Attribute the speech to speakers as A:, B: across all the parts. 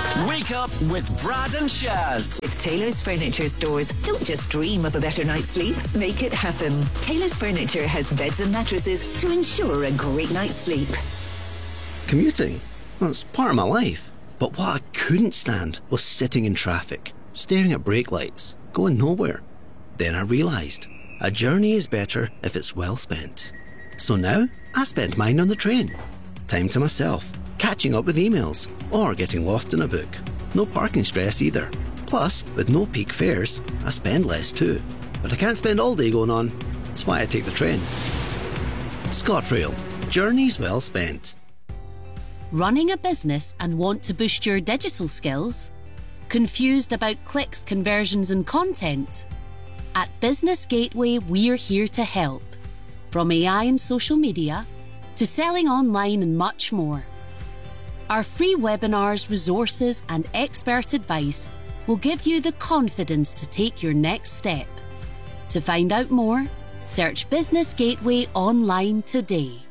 A: Wake up with Brad and Shaz.
B: With Taylor's Furniture stores, don't just dream of a better night's sleep, make it happen. Taylor's Furniture has beds and mattresses to ensure a great night's sleep.
C: Commuting? Well, it's part of my life. But what I couldn't stand was sitting in traffic, staring at brake lights, going nowhere. Then I realised, a journey is better if it's well spent. So now, I spend mine on the train. Time to myself, catching up with emails, or getting lost in a book. No parking stress either. Plus, with no peak fares, I spend less too. But I can't spend all day going on. That's why I take the train. ScotRail. Journeys well spent.
D: Running a business and want to boost your digital skills? Confused about clicks, conversions and content? At Business Gateway, we're here to help. From AI and social media, to selling online and much more. Our free webinars, resources and expert advice will give you the confidence to take your next step. To find out more, search Business Gateway online today.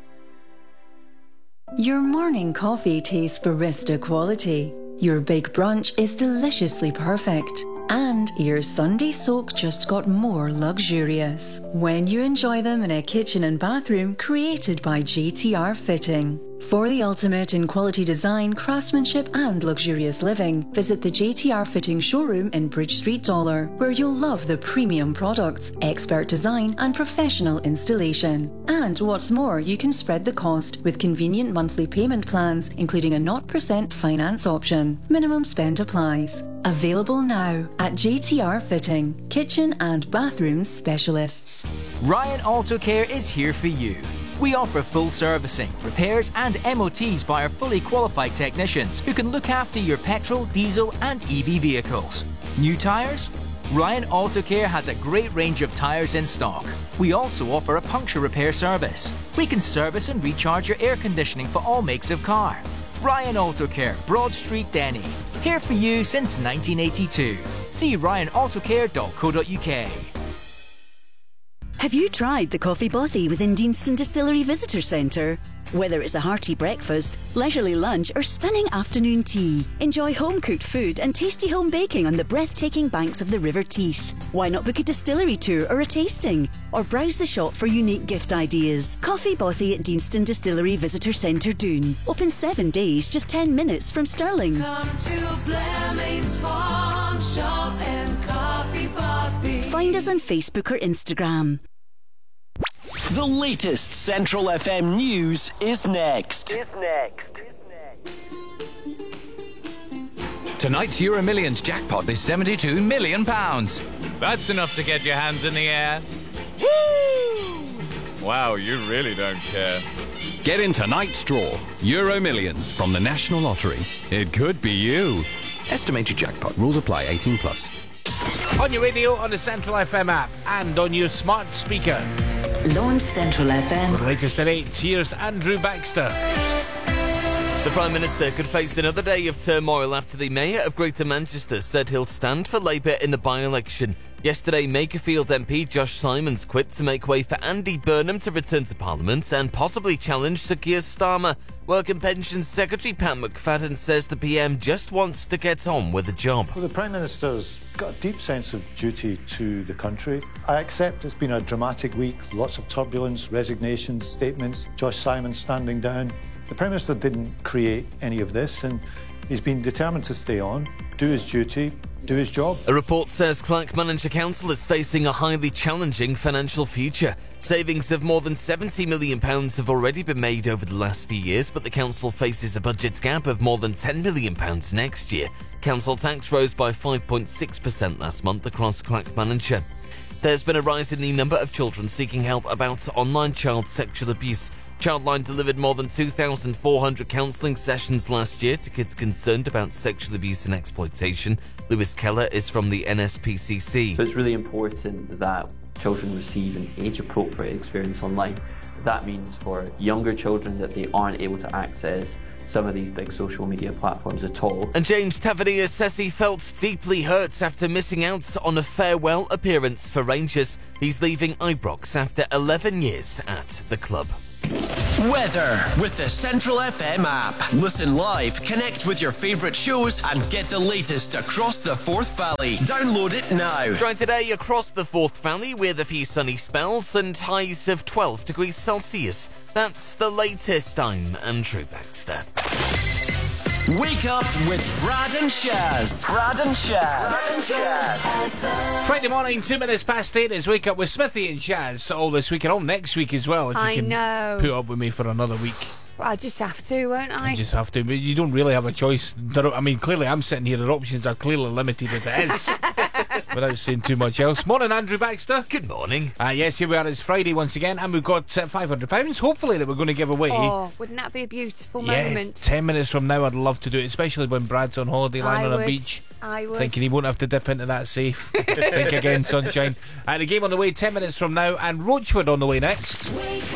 E: Your morning coffee tastes barista quality. Your big brunch is deliciously perfect. And your Sunday soak just got more luxurious when you enjoy them in a kitchen and bathroom created by JTR Fitting. For the ultimate in quality design, craftsmanship and luxurious living, visit the JTR Fitting showroom in Bridge Street, Dollar, where you'll love the premium products, expert design and professional installation. And what's more, you can spread the cost with convenient monthly payment plans, including a 0% finance option. Minimum spend applies. Available now at JTR Fitting, kitchen and bathroom specialists.
F: Ryan Auto Care is here for you. We offer full servicing, repairs and MOTs by our fully qualified technicians who can look after your petrol, diesel and EV vehicles. New tyres? Ryan Auto Care has a great range of tyres in stock. We also offer a puncture repair service. We can service and recharge your air conditioning for all makes of car. Ryan Auto Care, Broad Street, Denny. Here for you since 1982. See ryanautocare.co.uk.
G: Have you tried the Coffee Bothy within Deanston Distillery Visitor Centre? Whether it's a hearty breakfast, leisurely lunch or stunning afternoon tea, enjoy home-cooked food and tasty home baking on the breathtaking banks of the River Teith. Why not book a distillery tour or a tasting? Or browse the shop for unique gift ideas. Coffee Bothy at Deanston Distillery Visitor Centre, Doon. Open 7 days, just 10 minutes from Stirling.
H: Come to Blemmings Farm Shop and Coffee Bothy.
G: Find us on Facebook or Instagram.
A: The latest Central FM news is next.
I: Tonight's Euro Millions jackpot is £72 million. That's enough to get your hands in the air. Woo! Wow, you really don't care. Get in tonight's draw. Euro Millions from the National Lottery. It could be you. Estimated jackpot. Rules apply. 18 plus.
J: On your radio, on the Central FM app, and on your smart speaker.
B: Launch Central FM.
J: With the latest at 8, here's Andrew Baxter.
K: The Prime Minister could face another day of turmoil after the Mayor of Greater Manchester said he'll stand for Labour in the by-election. Yesterday, Makerfield MP Josh Simons quit to make way for Andy Burnham to return to Parliament and possibly challenge Sir Keir Starmer. Work and Pensions Secretary Pat McFadden says the PM just wants to get on with the job.
L: Well, the Prime Minister's got a deep sense of duty to the country. I accept it's been a dramatic week, lots of turbulence, resignations, statements, Josh Simons standing down. The Prime Minister didn't create any of this and he's been determined to stay on, do his duty, do his job.
K: A report says Clackmannanshire Council is facing a highly challenging financial future. Savings of more than £70 million have already been made over the last few years, but the council faces a budget gap of more than £10 million next year. Council tax rose by 5.6% last month across Clackmannanshire. There's been a rise in the number of children seeking help about online child sexual abuse. Childline delivered more than 2,400 counselling sessions last year to kids concerned about sexual abuse and exploitation. Lewis Keller is from the NSPCC.
M: So it's really important that children receive an age-appropriate experience online. That means for younger children that they aren't able to access some of these big social media platforms at all.
K: And James Tavernier says he felt deeply hurt after missing out on a farewell appearance for Rangers. He's leaving Ibrox after 11 years at the club.
A: Weather with the Central FM app. Listen live, connect with your favourite shows and get the latest across the Forth Valley. Download it now.
K: Dry today across the Forth Valley with a few sunny spells and highs of 12 degrees Celsius. That's the latest. I'm Andrew Baxter.
A: Wake up with Brad and Shaz. Brad and Shaz.
J: Friday morning, 2 minutes past 8 is Wake Up with Smithy and Shaz all this week and all next week as well. If
N: I
J: you can
N: know.
J: put up with me for another week.
N: Well, I just have to, won't I?
J: You just have to. But you don't really have a choice. I mean, clearly I'm sitting here. The options are clearly limited as it is. Without saying too much else. Morning, Andrew Baxter.
K: Good morning.
J: Yes, here we are. It's Friday once again, and we've got £500, hopefully, that we're going to give away.
N: Oh, wouldn't that be a beautiful moment?
J: 10 minutes from now, I'd love to do it, especially when Brad's on holiday lying on a beach.
N: I would.
J: Thinking he won't have to dip into that safe. Think again, sunshine. The game on the way 10 minutes from now, and Roachwood on the way next.